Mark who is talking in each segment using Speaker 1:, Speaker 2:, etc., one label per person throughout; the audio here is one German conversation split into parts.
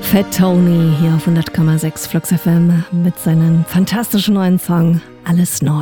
Speaker 1: Fat Tony hier auf 100,6 Flux FM mit seinem fantastischen neuen Song Alles neu.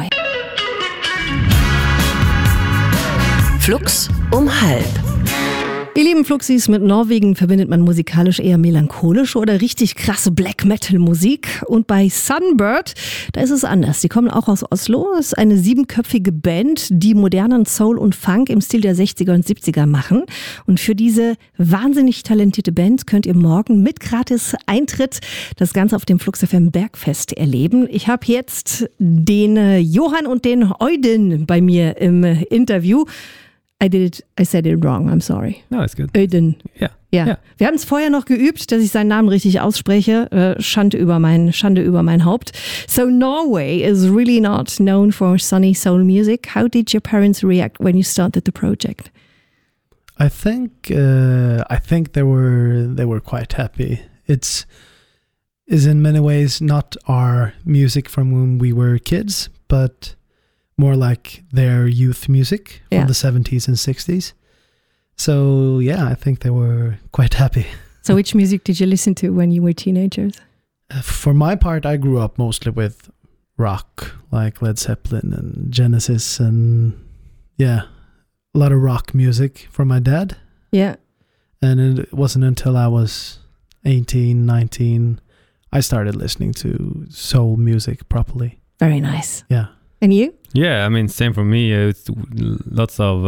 Speaker 2: Flux um halb.
Speaker 1: Ihr lieben Fluxis, mit Norwegen verbindet man musikalisch eher melancholische oder richtig krasse Black-Metal-Musik. Und bei Sunbird, da ist es anders. Die kommen auch aus Oslo. Es ist eine 7-köpfige Band, die modernen Soul und Funk im Stil der 60er und 70er machen. Und für diese wahnsinnig talentierte Band könnt ihr morgen mit gratis Eintritt das Ganze auf dem Flux FM Bergfest erleben. Ich habe jetzt den Johann und den Eudin bei mir im Interview. I said it wrong, I'm sorry.
Speaker 3: No, it's good.
Speaker 1: Ödin.
Speaker 3: Ja.
Speaker 1: Ja. Wir haben es vorher noch geübt, dass ich seinen Namen richtig ausspreche. Schande über mein Haupt. So Norway is really not known for sunny soul music. How did your parents react when you started the project?
Speaker 4: I think they were quite happy. It is in many ways not our music from when we were kids, but more like their youth music from the 70s and 60s. So, yeah, I think they were quite happy.
Speaker 1: So which music did you listen to when you were teenagers?
Speaker 4: For my part, I grew up mostly with rock, like Led Zeppelin and Genesis and, a lot of rock music from my dad.
Speaker 1: Yeah.
Speaker 4: And it wasn't until I was 18, 19, I started listening to soul music properly.
Speaker 1: Very nice.
Speaker 4: Yeah.
Speaker 1: And you?
Speaker 3: Yeah, I mean, same for me. It's lots of,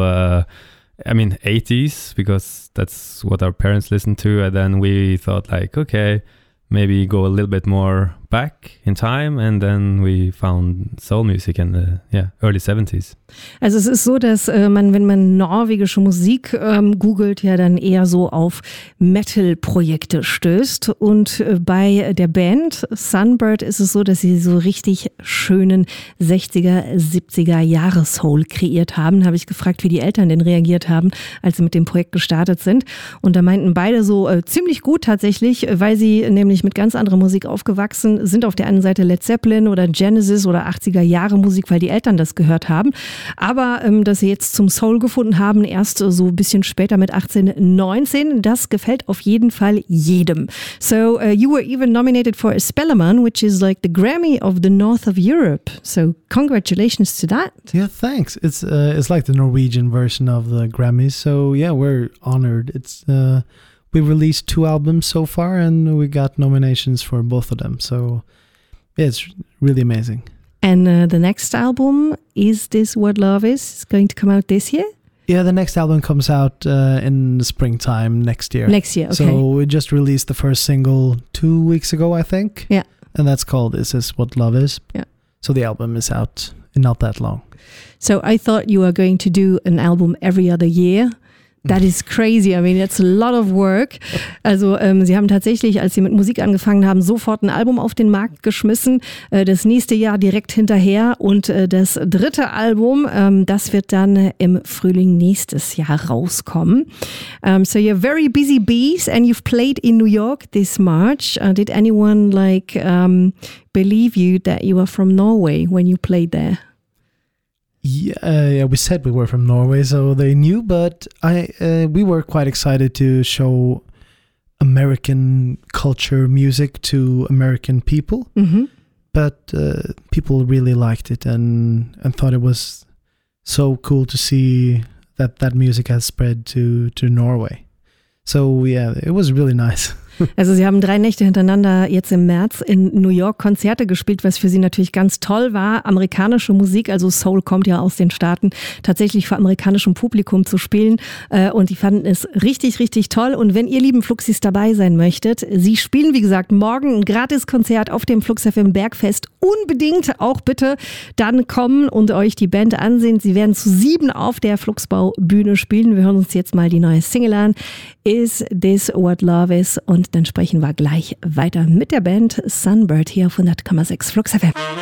Speaker 3: 80s, because that's what our parents listened to. And then we thought like, okay, maybe go a little bit more back in time. And then we found soul music in the early 70s.
Speaker 1: Also es ist so, dass man, wenn man norwegische Musik googelt, ja dann eher so auf Metal-Projekte stößt. Und bei der Band Sunbird ist es so, dass sie so richtig schönen 60er, 70er Jahre Soul kreiert haben. Da habe ich gefragt, wie die Eltern denn reagiert haben, als sie mit dem Projekt gestartet sind. Und da meinten beide so ziemlich gut tatsächlich, weil sie nämlich mit ganz anderer Musik aufgewachsen sind. Auf der einen Seite Led Zeppelin oder Genesis oder 80er Jahre Musik, weil die Eltern das gehört haben. Aber dass sie jetzt zum Soul gefunden haben, erst so ein bisschen später mit 18, 19, das gefällt auf jeden Fall jedem. So you were even nominated for a Spellemann, which is like the Grammy of the North of Europe. So congratulations to that.
Speaker 4: Yeah, thanks. It's like the Norwegian version of the Grammys. So yeah, we're honored. We released 2 albums so far, and we got nominations for both of them. So yeah, it's really amazing.
Speaker 1: And the next album, Is This What Love Is? It's going to come out this year?
Speaker 4: Yeah, the next album comes out in the springtime next year.
Speaker 1: Next year, okay.
Speaker 4: So we just released the first single 2 weeks ago, I think.
Speaker 1: Yeah.
Speaker 4: And that's called Is This What Love Is?
Speaker 1: Yeah.
Speaker 4: So the album is out in not that long.
Speaker 1: So I thought you were going to do an album every other year. That is crazy. I mean, it's a lot of work. Also sie haben tatsächlich, als sie mit Musik angefangen haben, sofort ein Album auf den Markt geschmissen. Das nächste Jahr direkt hinterher. Und das 3. Album, das wird dann im Frühling nächstes Jahr rauskommen. So you're very busy bees and you've played in New York this March. Did anyone believe you that you are from Norway when you played there?
Speaker 4: Yeah, we said we were from Norway, so they knew, but we were quite excited to show American culture music to American people. Mm-hmm. But people really liked it and thought it was so cool to see that music has spread to Norway. So yeah, it was really nice.
Speaker 1: Also sie haben 3 Nächte hintereinander jetzt im März in New York Konzerte gespielt, was für sie natürlich ganz toll war. Amerikanische Musik, also Soul kommt ja aus den Staaten, tatsächlich vor amerikanischem Publikum zu spielen. Und die fanden es richtig, richtig toll. Und wenn ihr lieben Fluxis dabei sein möchtet, sie spielen wie gesagt morgen ein Gratiskonzert auf dem Flux FM Bergfest. Unbedingt auch bitte dann kommen und euch die Band ansehen. Sie werden zu 7 auf der Fluxbau Bühne spielen. Wir hören uns jetzt mal die neue Single an. Is This What Love Is? Und dann sprechen wir gleich weiter mit der Band Sunbird hier auf 100,6 Flux FM.